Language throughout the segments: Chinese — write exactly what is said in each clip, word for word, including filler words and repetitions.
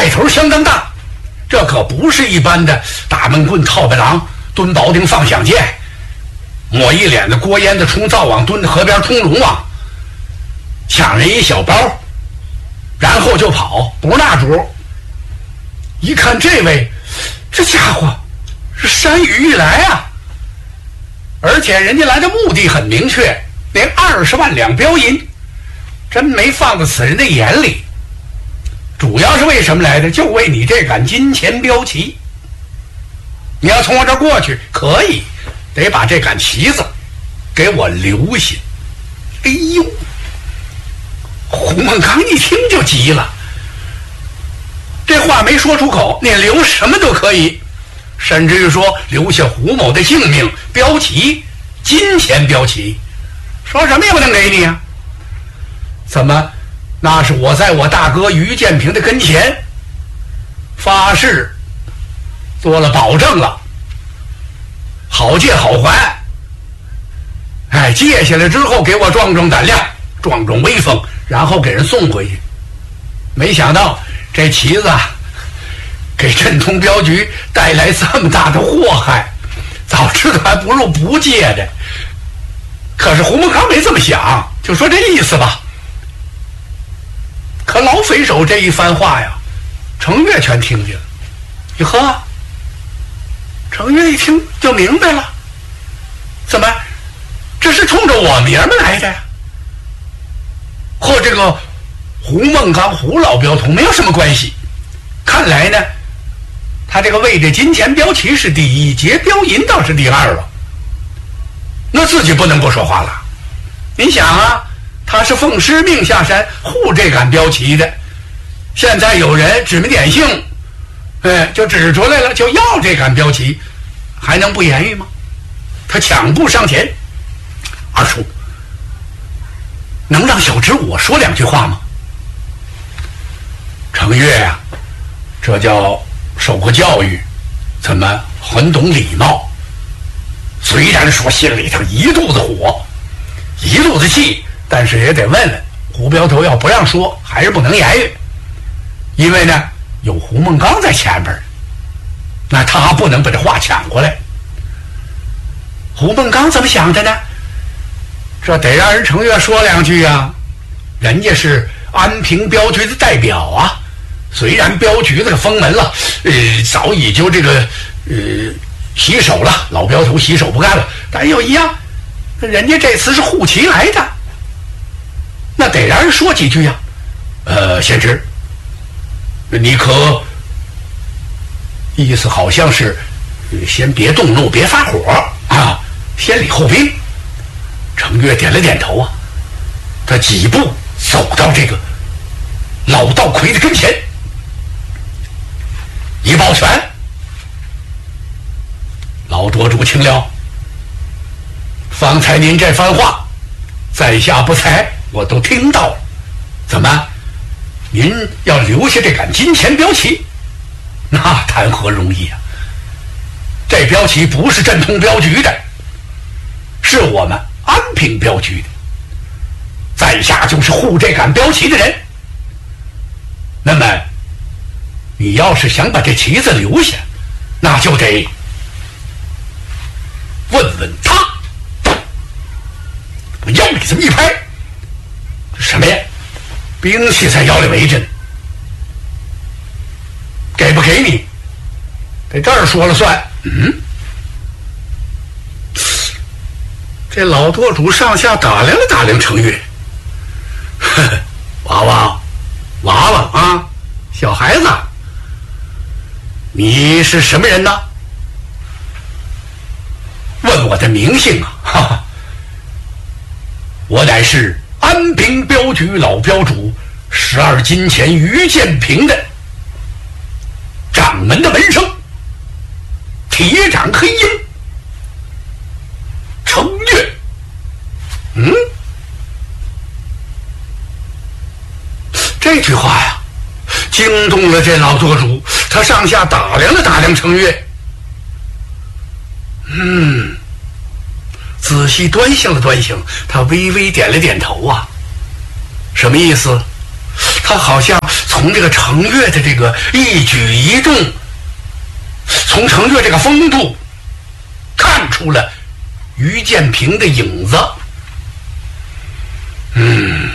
头相当大，这可不是一般的大闷棍、套白狼、蹲保定放响箭，抹一脸的锅烟的冲灶王，蹲河边冲龙王，抢人一小包，然后就跑，不是那主。一看这位，这家伙是山雨欲来啊！而且人家来的目的很明确，连二十万两标银，真没放在此人的眼里。主要是为什么来的？就为你这杆金钱标旗。你要从我这儿过去，可以，得把这杆旗子给我留下。哎呦，胡孟刚一听就急了，这话没说出口，你留什么都可以，甚至于说留下胡某的性命，标旗，金钱标旗，说什么也不能给你啊！怎么？那是我在我大哥于建平的跟前发誓做了保证了，好借好还。哎，借下来之后给我壮壮胆量，壮壮威风，然后给人送回去。没想到这旗子啊，给镇通镖局带来这么大的祸害，早知道还不如不借的。可是胡孟刚没这么想，就说这意思吧。可老匪首这一番话呀，程越全听见了。一呵，程越一听就明白了，怎么这是冲着我名儿来的呀？和这个胡孟刚胡老镖头没有什么关系。看来呢，他这个为这金钱标旗是第一，劫标银倒是第二了。那自己不能不说话了。你想啊，他是奉师命下山护这杆标旗的，现在有人指名点姓，哎，就指出来了，就要这杆标旗，还能不言语吗？他抢步上前，二叔，能让小侄我说两句话吗？程越呀、啊，这叫受过教育，怎么很懂礼貌？虽然说心里头一肚子火，一肚子气，但是也得问问胡镖头，要不让说还是不能言语，因为呢有胡孟刚在前边，那他不能把这话抢过来。胡孟刚怎么想的呢？这得让人程越说两句啊，人家是安平镖局的代表啊，虽然镖局这个封门了，呃，早已就这个呃洗手了，老镖头洗手不干了，但又一样，人家这次是护旗来的，那得让人说几句呀、啊。呃，贤侄，你可意思好像是先别动怒，别发火啊，先礼后兵。程越点了点头啊，他几步走到这个老道魁的跟前，一抱拳，老舵主请了，方才您这番话在下不才我都听到了，怎么您要留下这杆金钱标旗，那谈何容易啊！这标旗不是镇通镖局的，是我们安平镖局的，在下就是护这杆标旗的人。那么你要是想把这旗子留下，那就得问问他。我腰里这么一拍，这什么呀？兵器在腰里围着呢，给不给你？在这儿说了算。嗯，这老舵主上下打量了打量程越，呵呵，娃娃，娃娃啊，小孩子，你是什么人呢？问我的名姓啊，哈哈，我乃是安平镖局老镖主十二金钱于建平的掌门的门生，铁掌黑鹰程越。嗯，这句话呀，惊动了这老舵主，他上下打量了打量程越，嗯，仔细端详了端详，他微微点了点头啊。什么意思？他好像从从这个程越的这个一举一动，从程越这个风度看出了于建平的影子。嗯，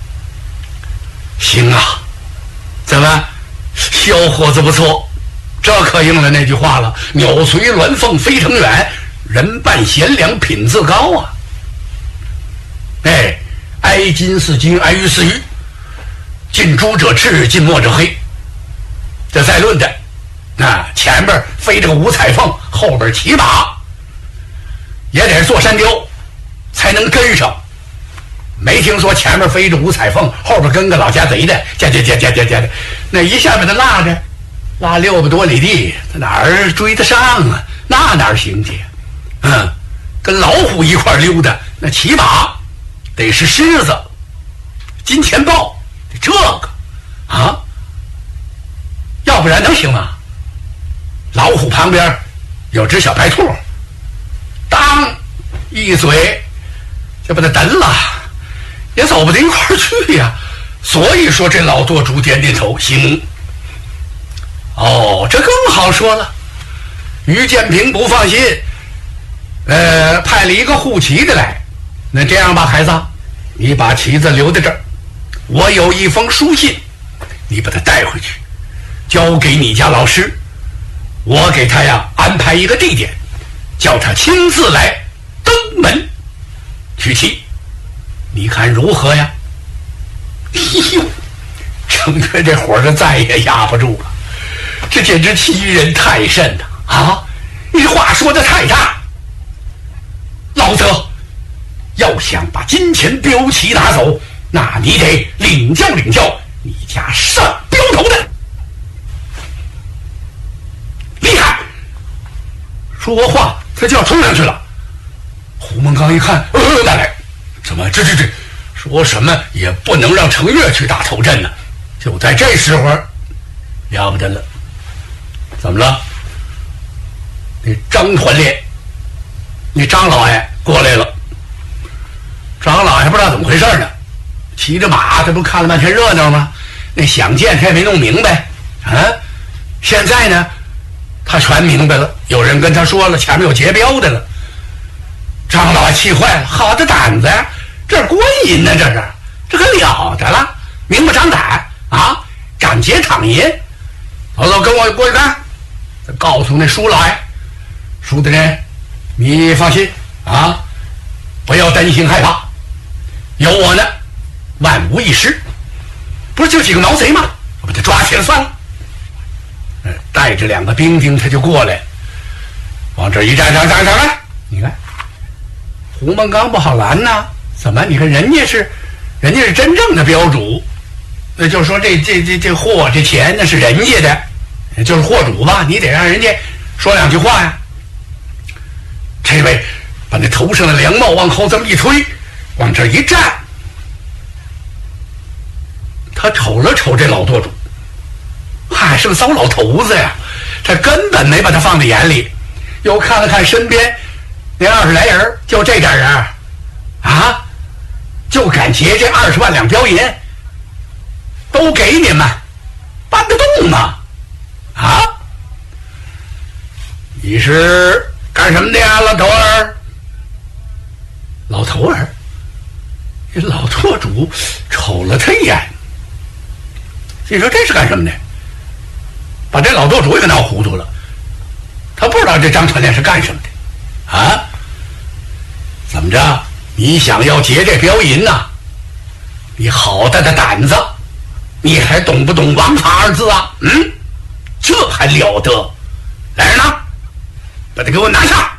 行啊，怎么小伙子不错，这可应了那句话了，鸟随鸾凤飞腾远，人伴贤良品自高啊。哎，哀金似金，哀玉似玉，近朱者赤，近墨者黑。这再论的啊，前边飞着个五彩凤，后边骑马也得是坐山雕才能跟上。没听说前面飞着五彩凤，后边跟个老家贼的，加加加加加加的，那一下把他拉着，拉六百多里地，他哪儿追得上啊？那哪儿行去？嗯，跟老虎一块溜达，那骑马得是狮子，金钱豹得这个啊，要不然能行吗？老虎旁边有只小白兔，当一嘴就把他蹬了。也走不到一块儿去呀，所以说这老舵主点点头，行。哦，这更好说了。于建平不放心，呃，派了一个护旗的来。那这样吧，孩子，你把旗子留在这儿，我有一封书信，你把它带回去，交给你家老师，我给他呀安排一个地点，叫他亲自来登门取旗。你看如何呀？哎呦，程越这火儿再也压不住了，这简直欺人太甚呐！啊，你话说的太大。老泽，要想把金钱标旗拿走，那你得领教领教你家上标头的厉害。说话他就要冲上去了。胡孟刚一看，呃，来来。怎么这这这说什么也不能让程越去打头阵呢？就在这时候，了不得了，怎么了？那张团练，那张老爷过来了。张老爷不知道怎么回事呢，骑着马，这不看了半天热闹吗？那想见他也没弄明白啊。现在呢，他全明白了，有人跟他说了，前面有劫镖的了。张老爷气坏了，好的胆子呀！这是官银呢，这是，这可了得了，明目张胆啊，敢劫躺银！走走，跟我过去看。告诉那舒老爷，舒大人，你放心啊，不要担心害怕，有我呢，万无一失。不是就几个毛贼吗？我把他抓起来算了。带着两个兵丁，他就过来，往这一站，站站站来，你看。胡孟刚不好拦呐，怎么？你看人家是，人家是真正的标主，那就是说这这这这货这钱那是人家的，就是货主吧，你得让人家说两句话呀。这位把那头上的凉帽往后这么一推，往这一站，他瞅了瞅这老舵主，嗨，是个糟老头子呀，他根本没把他放在眼里，又看了看身边。那二十来人，就这点人啊，就敢劫这二十万两标银，都给你们，搬得动吗？啊？你是干什么的呀，老头儿？老头儿，这老舵主瞅了他一眼，你说这是干什么的？把这老舵主也给闹糊涂了，他不知道这张传练是干什么的。啊，怎么着？你想要劫这标银呐？你好大的胆子！你还懂不懂王法二字啊？嗯，这还了得！来人呐，把他给我拿下！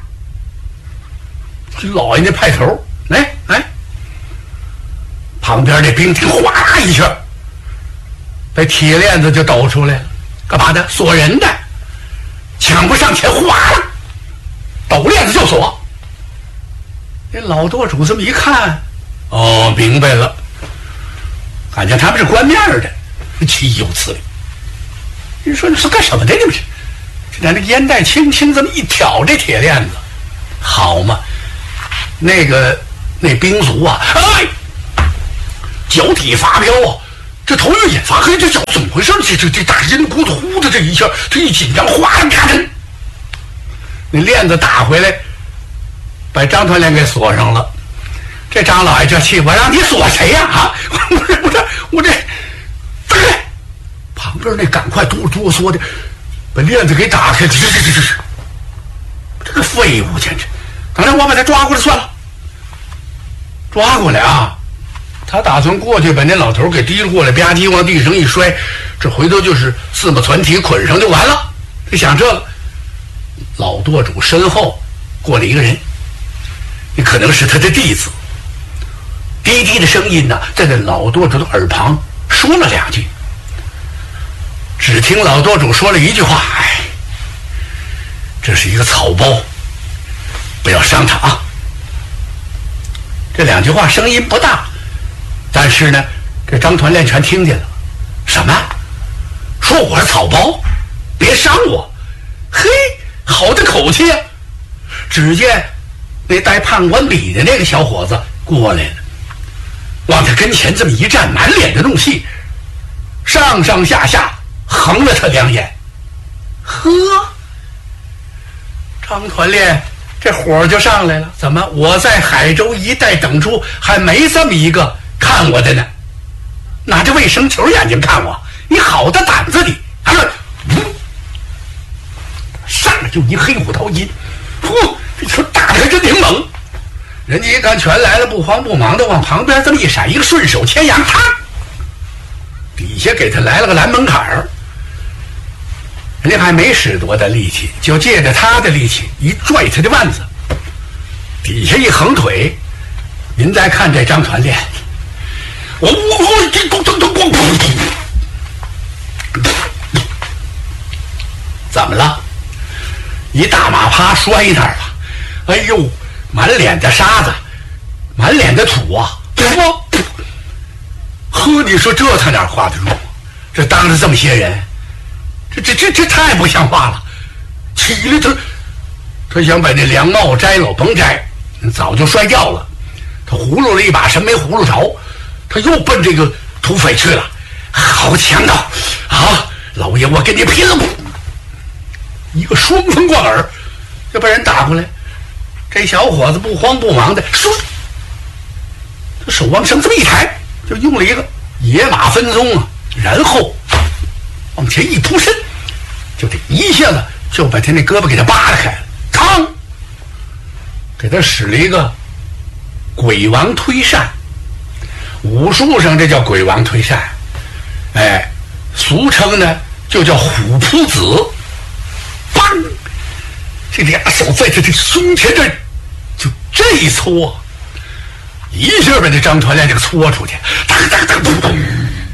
老爷那派头，来来，旁边这兵丁哗啦一下，把铁链子就抖出来了，干嘛的？锁人的，抢不上前，哗啦！抖链子就锁。这老舵主这么一看，哦，明白了，感觉他们是官面的，岂有此理！你说你是干什么的？你们是这在那个烟袋轻轻这么一挑，这铁链子，好嘛？那个那兵卒啊，哎，脚底发飙啊，这头越眼发黑，这脚怎么回事？ 这这这大人骨突的这一下，这一紧张，哗啦咔嚓，那链子打回来，把张团练给锁上了。这张老爷这气，我让你锁谁呀？啊，我这我这我这，打开！旁边那赶快哆哆嗦的把链子给打开，这这这这这个废物简直！等着我把他抓过来算了。抓过来啊！他打算过去把那老头给提了过来，吧唧往地上一摔，这回头就是四目攒体捆上就完了。就想这个，老舵主身后过来一个人，也可能是他的弟子。低低的声音呢，在那老舵主的耳旁说了两句。只听老舵主说了一句话：“哎，这是一个草包，不要伤他啊。”这两句话声音不大，但是呢，这张团练全听见了。什么？说我是草包，别伤我！嘿，好的口气啊！只见那带判官笔的那个小伙子过来了，往他跟前这么一站，满脸的怒气，上上下下横了他两眼。呵，张团练这火就上来了。怎么我在海州一带等处还没这么一个看我的呢？拿着卫生球眼睛看我，你好大胆子你！还说，嗯，上来就一黑虎头音，呼，这球打得还真挺猛。人家一看全来了，不慌不忙的往旁边这么一闪，一个顺手牵羊，他底下给他来了个拦门槛儿。人家还没使多大力气，就借着他的力气一拽他的腕子，底下一横腿。您再看这张团练，我我我这咚咚咚咣，怎么了？一大马趴摔那儿了。哎呦，满脸的沙子，满脸的土啊！我呵，你说这他哪画得住？这当着这么些人，这这这这太不像话了！起来他，他想把那凉帽摘了，甭摘，早就摔掉了。他葫芦了一把神没葫芦着，他又奔这个土匪去了。好强盗啊！老爷，我跟你拼了！一个双风贯耳，就把人打过来。这小伙子不慌不忙的，唰，他手往上这么一抬，就用了一个野马分鬃啊，然后往前一扑身，就这一下子就把他那胳膊给他扒拉开了，嘡，给他使了一个鬼王推扇。武术上这叫鬼王推扇，哎，俗称呢就叫虎扑子。砰！这俩手在这这胸前这就这一搓，一下把这张团练这个搓出去，当当当咚咚。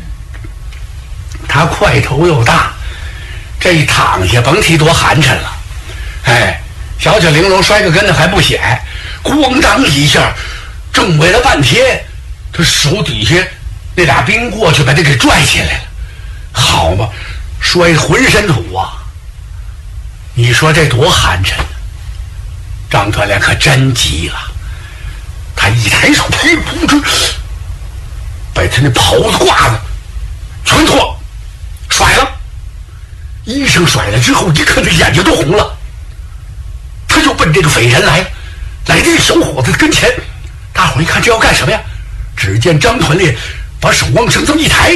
他块头又大，这一躺下甭提多寒碜了。哎，小巧玲珑摔个跟头还不显，咣当一下，正为了半天，他手底下那俩兵过去把他给拽起来了。好嘛，摔浑身土啊！你说这多寒碜！张团练可真急了，他一抬手，噼里扑哧，把他那袍子褂子全脱，甩了。衣裳甩了之后，一看这眼睛都红了，他就奔这个匪人来了。来这个小伙子跟前，大伙一看这要干什么呀？只见张团练把手往上这么一抬，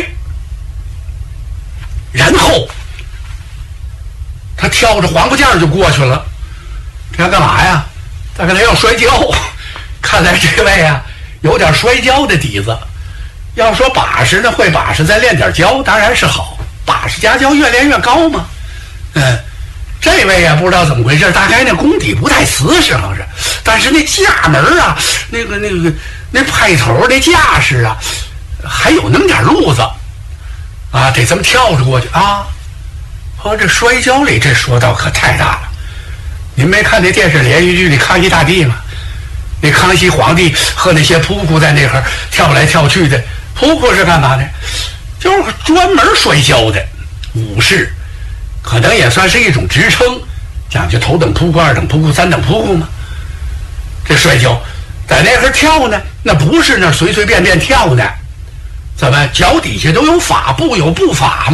然后他跳着黄瓜架就过去了。这要干嘛呀？他看他要摔跤，看来这位啊有点摔跤的底子。要说把式呢，会把式再练点跤当然是好，把式家教越练越高嘛。嗯，这位啊不知道怎么回事，大概那功底不太瓷实好像是，但是那架门啊，那个那个那派头那架势啊，还有那么点路子啊，得这么跳着过去啊。和这摔跤里这说道可太大了。您没看那电视连续剧里康熙大帝吗？那康熙皇帝和那些仆仆在那块跳来跳去的，仆仆是干嘛的？就是专门摔跤的武士，可能也算是一种职称，讲究头等仆仆、二等仆仆、三等仆仆嘛。这摔跤在那块跳呢，那不是那随随便便跳呢，怎么脚底下都有法步有步法吗？